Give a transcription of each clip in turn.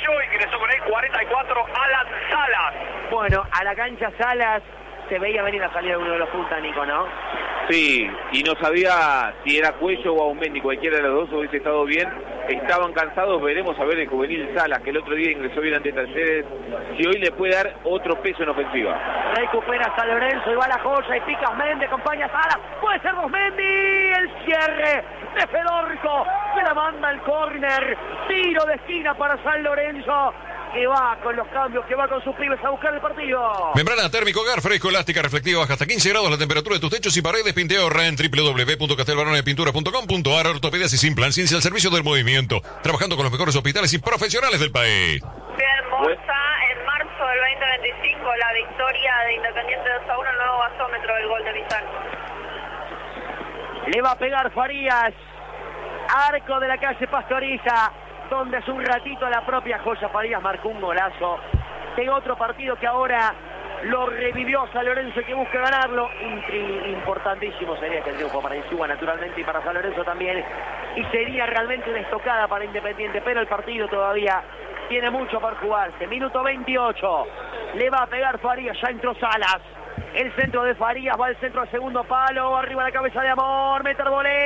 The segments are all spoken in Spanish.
Cuello, ingresó con él 44 Alan Salas. Bueno, a la cancha Salas se veía venir la salida de uno de los puntas, Nico, ¿no? Sí, y no sabía si era Cuello o Aumendi, cualquiera de los dos hubiese estado bien. Estaban cansados, veremos a ver el juvenil Salas, que el otro día ingresó bien ante Talleres, si hoy le puede dar otro peso en ofensiva. Recupera San Lorenzo y va la joya y pica Osmendi, acompaña a Salas, puede ser Osmendi, el cierre de Fedorco, se la manda el córner, tiro de esquina para San Lorenzo, que va con los cambios, que va con sus pibes a buscar el partido. Membrana térmico, hogar fresco, elástica, reflectiva, baja hasta 15 grados la temperatura de tus techos y paredes. Pinte ahorra en www.castelbaronespintura.com.ar. Ortopedia y Simplan, ciencia al servicio del movimiento, trabajando con los mejores hospitales y profesionales del país. Bien, Bolsa, en marzo del 2025, la victoria de Independiente 2-1, el nuevo gasómetro del gol de Vizán. Le va a pegar Farías, arco de la calle Pastoriza, donde hace un ratito la propia joya Farías marcó un golazo de otro partido que ahora lo revivió San Lorenzo, que busca ganarlo. Importantísimo sería que el triunfo para Insúa naturalmente y para San Lorenzo también, y sería realmente una estocada para Independiente, pero el partido todavía tiene mucho por jugarse. Minuto 28, le va a pegar Farías, ya entró Salas, el centro de Farías, va al centro al segundo palo, arriba la cabeza de Amor, mete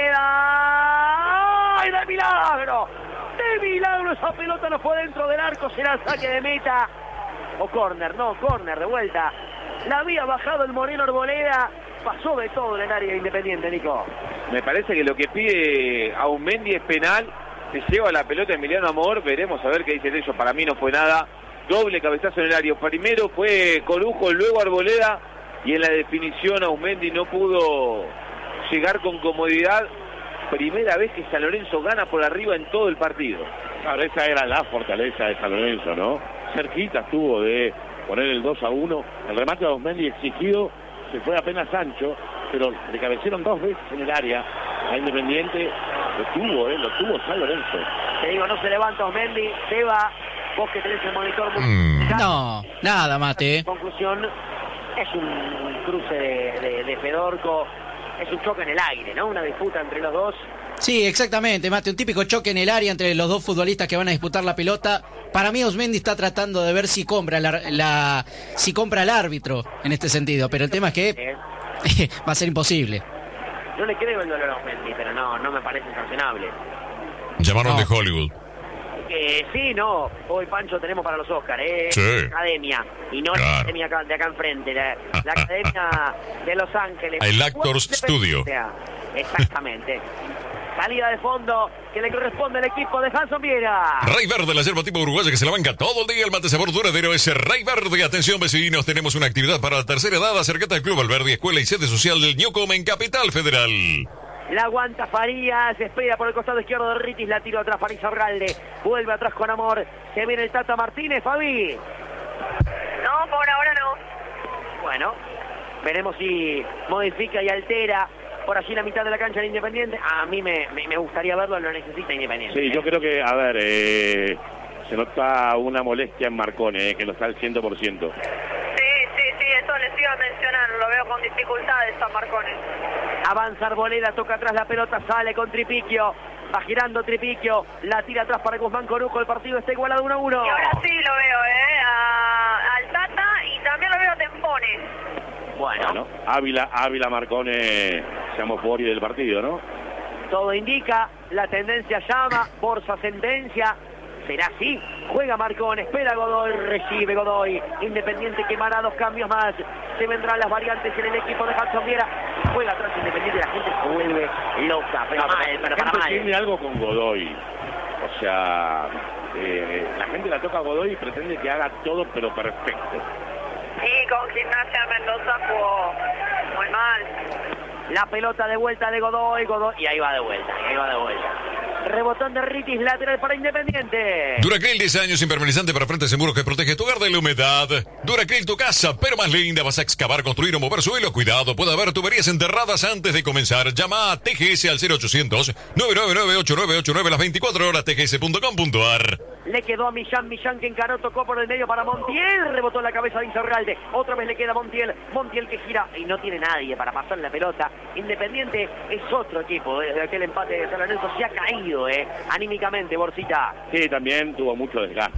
Arboleda, ¡ay, de milagro! De milagro esa pelota no fue dentro del arco, será saque de meta o córner, no, córner de vuelta. La había bajado el Moreno Arboleda, pasó de todo en el área Independiente, Nico. Me parece que lo que pide Aumendi es penal, se lleva la pelota Emiliano Amor, veremos a ver qué dicen ellos, para mí no fue nada. Doble cabezazo en el área, primero fue Corujo, luego Arboleda, y en la definición Aumendi no pudo llegar con comodidad. Primera vez que San Lorenzo gana por arriba en todo el partido. Claro, esa era la fortaleza de San Lorenzo, ¿no? Cerquita estuvo de poner el 2-1. El remate de Osmendi exigido, se fue apenas ancho, pero le cabecearon dos veces en el área a Independiente. Lo tuvo San Lorenzo. Te digo, no se levanta Osmendi, Seba, vos que tenés el monitor. No, nada, Mate. Conclusión, es un cruce de Fedorco. Es un choque en el aire, ¿no? Una disputa entre los dos. Sí, exactamente, Mate. Un típico choque en el área entre los dos futbolistas que van a disputar la pelota. Para mí, Osmendi está tratando de ver si compra si compra al árbitro en este sentido. Pero el tema es que va a ser imposible. Yo le creo el dolor a Osmendi, pero no me parece sancionable. Llamaron de Hollywood. Sí, no. Hoy, Pancho, tenemos para los Oscars, Sí. Academia. Y no claro. La academia de acá enfrente, la Academia de Los Ángeles. El Actors Studio. Exactamente. Salida de fondo que le corresponde al equipo de Hanson Viera. Rey Verde, la yerba tipo uruguaya que se la banca todo el día. El mate sabor duradero es Rey Verde. Atención, vecinos, tenemos una actividad para la tercera edad. Acércate al Club Alberdi, escuela y sede social del Ñucom en Capital Federal. La aguanta Farías, espera por el costado izquierdo de Ritis, la tiro atrás Farías Arralde, vuelve atrás con Amor, se viene el Tata Martínez, Fabi. No, por ahora no. Bueno, veremos si modifica y altera por allí la mitad de la cancha de Independiente. A mí me gustaría verlo, lo necesita Independiente. Sí, yo creo que, a ver, se nota una molestia en Marcone, que no está al 100%. Sí, eso les iba a mencionar, lo veo con dificultades a Marcone. Avanza Arboleda, toca atrás la pelota, sale con Tripiquio, va girando Tripiquio, la tira atrás para Guzmán Corujo, el partido está igualado 1-1. Y ahora sí lo veo, al Tata, y también lo veo a Tempones. Bueno, Ávila Marcone, seamos Bori del partido, ¿no? todo indica, la tendencia llama, Borsa sentencia. Será así, juega Marcón, espera Godoy, recibe Godoy, Independiente quemará dos cambios más, se vendrán las variantes en el equipo de Hanson Viera, juega atrás Independiente, la gente se vuelve loca, pero para mal. Tiene algo con Godoy, o sea, la gente la toca a Godoy y pretende que haga todo pero perfecto. Sí, con Gimnasia Mendoza jugó muy mal. La pelota de vuelta de Godoy, y ahí va de vuelta. Rebotón de Ritis, lateral para Independiente. Duracril, 10 años, impermeabilizante para frentes seguros que protege tu hogar de la humedad. Duracril, tu casa, pero más linda. Vas a excavar, construir o mover suelo. Cuidado, puede haber tuberías enterradas antes de comenzar. Llama a TGS al 0800-999-8989 las 24 horas, tgs.com.ar. Le quedó a Millán que encaró, tocó por el medio para Montiel, rebotó en la cabeza de Insaurralde, otra vez le queda Montiel que gira y no tiene nadie para pasar la pelota. Independiente es otro equipo, desde aquel empate de San Lorenzo se ha caído, anímicamente, Borcita. Sí, también tuvo mucho desgaste.